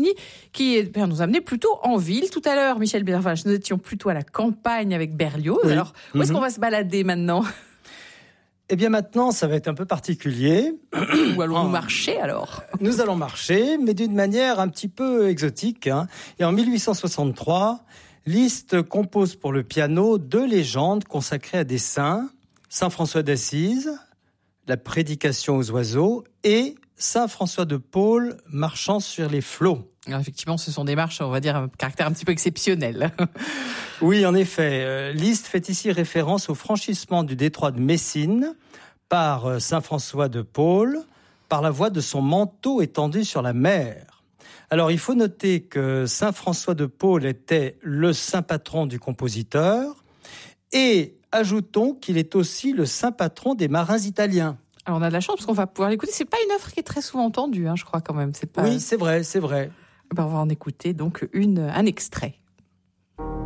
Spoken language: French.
Puccini, qui nous amenait plutôt en ville. Tout à l'heure, Michel Bervache, nous étions plutôt à la campagne avec Berlioz. Oui. Alors, où est-ce qu'on va se balader maintenant ? Eh bien maintenant, ça va être un peu particulier. Où allons-nous marcher alors ? Nous allons marcher, mais d'une manière un petit peu exotique. Et en 1863, Liszt compose pour le piano 2 légendes consacrées à des saints, Saint François d'Assise, la prédication aux oiseaux, et Saint François de Paule marchant sur les flots. Alors effectivement, ce sont des marches, on va dire, un caractère un petit peu exceptionnel. Oui, en effet. Liszt fait ici référence au franchissement du détroit de Messine par Saint François de Paule, par la voie de son manteau étendu sur la mer. Alors, il faut noter que Saint François de Paule était le saint patron du compositeur, et ajoutons qu'il est aussi le saint patron des marins italiens. Alors, on a de la chance parce qu'on va pouvoir l'écouter. C'est pas une œuvre qui est très souvent entendue, je crois quand même. Oui, c'est vrai. On va en écouter donc un extrait.